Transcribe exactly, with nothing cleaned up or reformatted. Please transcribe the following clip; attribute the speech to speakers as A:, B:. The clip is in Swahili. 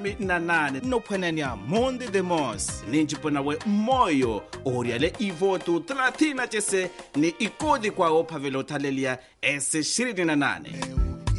A: kumi na nane nopwenania Monde de Mos ninjipo nawe moyo oriale ivotu thelathini chese ni ikodi kwa opavelo talelia ese ishirini na nane.